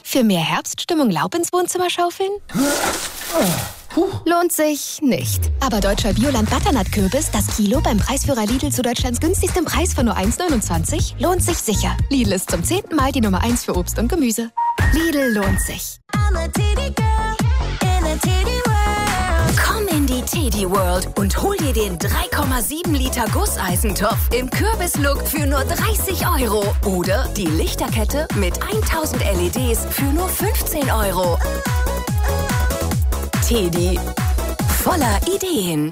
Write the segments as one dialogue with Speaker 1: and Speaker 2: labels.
Speaker 1: Für mehr Herbststimmung Laub ins Wohnzimmer schaufeln? Lohnt sich nicht. Aber deutscher Bioland-Butternut-Kürbis, das Kilo beim Preisführer Lidl zu Deutschlands günstigstem Preis von nur 1,29, lohnt sich sicher. Lidl ist zum 10. Mal die Nummer 1 für Obst und Gemüse. Lidl lohnt sich.
Speaker 2: Komm in die Teddy World und hol dir den 3,7 Liter Gusseisentopf im Kürbislook für nur 30 € oder die Lichterkette mit 1000 LEDs für nur 15 €. Teddy, voller Ideen.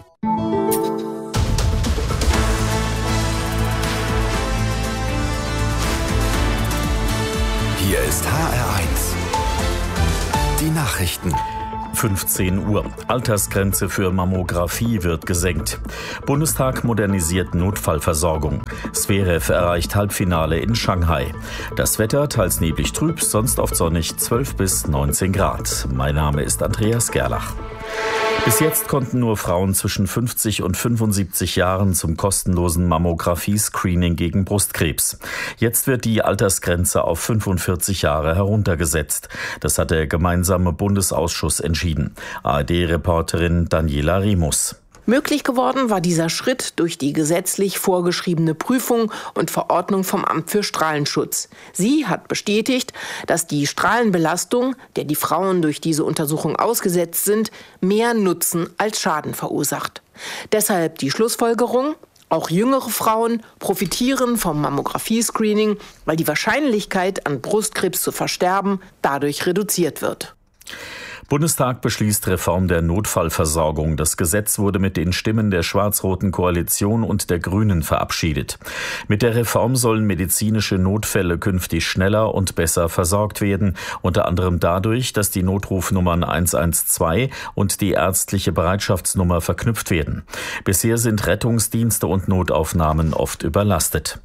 Speaker 3: Hier ist HR1. Die Nachrichten.
Speaker 4: 15 Uhr. Altersgrenze für Mammographie wird gesenkt. Bundestag modernisiert Notfallversorgung. Zverev erreicht Halbfinale in Shanghai. Das Wetter teils neblig trüb, sonst oft sonnig, 12 bis 19 Grad. Mein Name ist Andreas Gerlach. Bis jetzt konnten nur Frauen zwischen 50 und 75 Jahren zum kostenlosen Mammographie-Screening gegen Brustkrebs. Jetzt wird die Altersgrenze auf 45 Jahre heruntergesetzt. Das hat der gemeinsame Bundesausschuss entschieden. ARD-Reporterin Daniela Remus.
Speaker 5: Möglich geworden war dieser Schritt durch die gesetzlich vorgeschriebene Prüfung und Verordnung vom Amt für Strahlenschutz. Sie hat bestätigt, dass die Strahlenbelastung, der die Frauen durch diese Untersuchung ausgesetzt sind, mehr Nutzen als Schaden verursacht. Deshalb die Schlussfolgerung: Auch jüngere Frauen profitieren vom Mammographie-Screening, weil die Wahrscheinlichkeit, an Brustkrebs zu versterben, dadurch reduziert wird.
Speaker 4: Bundestag beschließt Reform der Notfallversorgung. Das Gesetz wurde mit den Stimmen der schwarz-roten Koalition und der Grünen verabschiedet. Mit der Reform sollen medizinische Notfälle künftig schneller und besser versorgt werden, unter anderem dadurch, dass die Notrufnummern 112 und die ärztliche Bereitschaftsnummer verknüpft werden. Bisher sind Rettungsdienste und Notaufnahmen oft überlastet.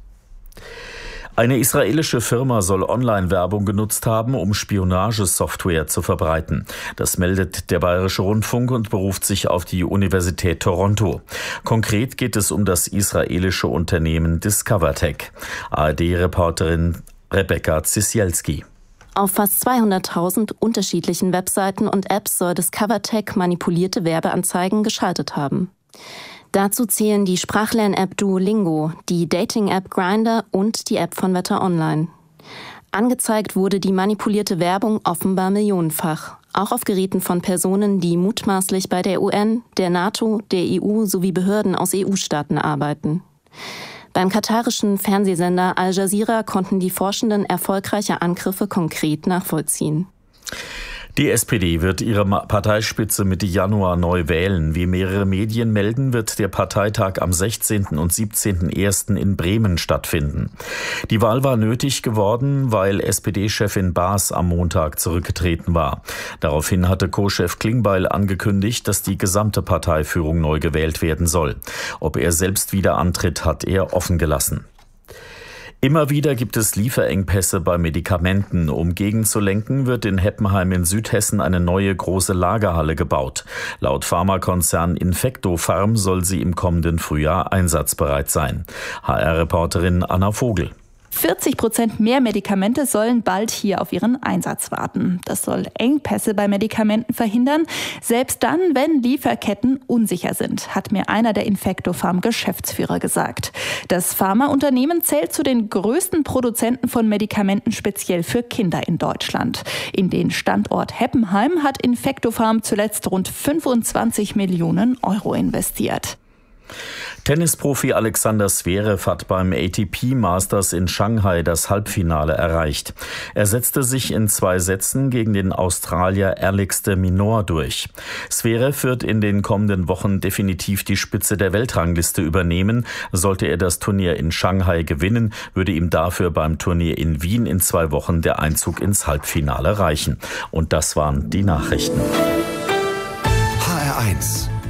Speaker 4: Eine israelische Firma soll Online-Werbung genutzt haben, um Spionagesoftware zu verbreiten. Das meldet der Bayerische Rundfunk und beruft sich auf die Universität Toronto. Konkret geht es um das israelische Unternehmen DiscoverTech. ARD-Reporterin Rebecca Zisielski.
Speaker 6: Auf fast 200.000 unterschiedlichen Webseiten und Apps soll DiscoverTech manipulierte Werbeanzeigen geschaltet haben. Dazu zählen die Sprachlern-App Duolingo, die Dating-App Grindr und die App von Wetter Online. Angezeigt wurde die manipulierte Werbung offenbar millionenfach, auch auf Geräten von Personen, die mutmaßlich bei der UN, der NATO, der EU sowie Behörden aus EU-Staaten arbeiten. Beim katarischen Fernsehsender Al Jazeera konnten die Forschenden erfolgreiche Angriffe konkret nachvollziehen.
Speaker 4: Die SPD wird ihre Parteispitze Mitte Januar neu wählen. Wie mehrere Medien melden, wird der Parteitag am 16. und 17.01. in Bremen stattfinden. Die Wahl war nötig geworden, weil SPD-Chefin Baas am Montag zurückgetreten war. Daraufhin hatte Co-Chef Klingbeil angekündigt, dass die gesamte Parteiführung neu gewählt werden soll. Ob er selbst wieder antritt, hat er offen gelassen. Immer wieder gibt es Lieferengpässe bei Medikamenten. Um gegenzulenken, wird in Heppenheim in Südhessen eine neue große Lagerhalle gebaut. Laut Pharmakonzern Infectopharm soll sie im kommenden Frühjahr einsatzbereit sein. HR-Reporterin Anna Vogel.
Speaker 7: 40% mehr Medikamente sollen bald hier auf ihren Einsatz warten. Das soll Engpässe bei Medikamenten verhindern, selbst dann, wenn Lieferketten unsicher sind, hat mir einer der Infectopharm-Geschäftsführer gesagt. Das Pharmaunternehmen zählt zu den größten Produzenten von Medikamenten speziell für Kinder in Deutschland. In den Standort Heppenheim hat Infectopharm zuletzt rund 25 Millionen € investiert.
Speaker 4: Tennisprofi Alexander Zverev hat beim ATP Masters in Shanghai das Halbfinale erreicht. Er setzte sich in 2 Sätzen gegen den Australier Alex de Minaur durch. Zverev wird in den kommenden Wochen definitiv die Spitze der Weltrangliste übernehmen. Sollte er das Turnier in Shanghai gewinnen, würde ihm dafür beim Turnier in Wien in 2 Wochen der Einzug ins Halbfinale reichen. Und das waren die Nachrichten.
Speaker 3: HR1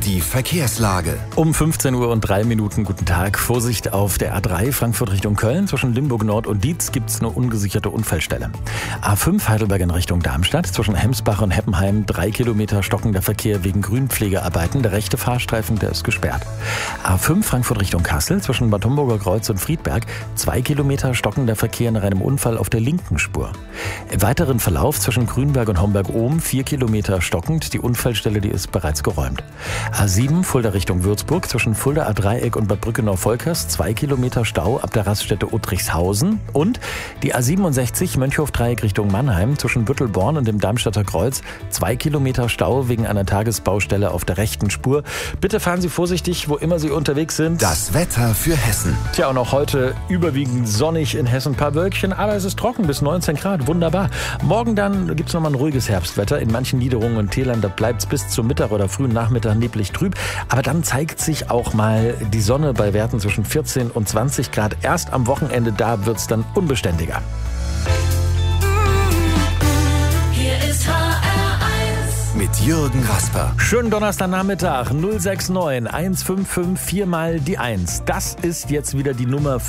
Speaker 3: Die Verkehrslage.
Speaker 8: Um 15 Uhr und 3 Minuten, guten Tag. Vorsicht auf der A3 Frankfurt Richtung Köln. Zwischen Limburg Nord und Dietz gibt es eine ungesicherte Unfallstelle. A5 Heidelberg in Richtung Darmstadt. Zwischen Hemsbach und Heppenheim 3 Kilometer stockender Verkehr wegen Grünpflegearbeiten. Der rechte Fahrstreifen, der ist gesperrt. A5 Frankfurt Richtung Kassel. Zwischen Bad Homburger Kreuz und Friedberg 2 Kilometer stockender Verkehr nach einem Unfall auf der linken Spur. Im weiteren Verlauf zwischen Grünberg und Homberg-Ohm 4 Kilometer stockend. Die Unfallstelle, die ist bereits geräumt. A7 Fulda Richtung Würzburg, zwischen Fulda A-Dreieck und Bad Brückenau-Volkers 2 Kilometer Stau ab der Raststätte Uttrichshausen und die A67 Mönchhof-Dreieck Richtung Mannheim zwischen Büttelborn und dem Darmstädter Kreuz 2 Kilometer Stau wegen einer Tagesbaustelle auf der rechten Spur. Bitte fahren Sie vorsichtig, wo immer Sie unterwegs sind.
Speaker 3: Das Wetter für Hessen.
Speaker 8: Tja, und auch heute überwiegend sonnig in Hessen, ein paar Wölkchen, aber es ist trocken bis 19 Grad, wunderbar. Morgen dann gibt es nochmal ein ruhiges Herbstwetter. In manchen Niederungen und Tälern, da bleibt es bis zum Mittag oder frühen Nachmittag neblig trüb. Aber dann zeigt sich auch mal die Sonne bei Werten zwischen 14 und 20 Grad. Erst am Wochenende, da wird es dann unbeständiger.
Speaker 2: Hier ist HR1
Speaker 3: mit Jürgen Rasper.
Speaker 8: Schönen Donnerstagnachmittag, 069 155 4 mal die 1. Das ist jetzt wieder die Nummer